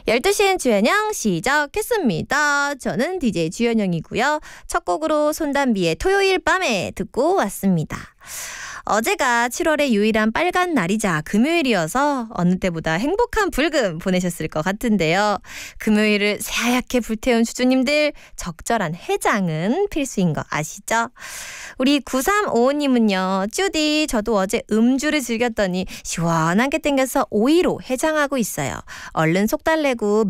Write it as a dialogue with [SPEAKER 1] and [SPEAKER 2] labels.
[SPEAKER 1] 12시엔 주현영 시작했습니다. 저는 DJ 주현영이고요. 첫 곡으로 손담비의 토요일 밤에 듣고 왔습니다. 어제가 7월의 유일한 빨간 날이자 금요일이어서 어느 때보다 행복한 불금 보내셨을 것 같은데요. 금요일을 새하얗게 불태운 주주님들, 적절한 해장은 필수인 거 아시죠? 우리 9355님은요. 쭈디 저도 어제 음주를 즐겼더니 시원하게 땡겨서 5.15 해장하고 있어요. 얼른 속 달래고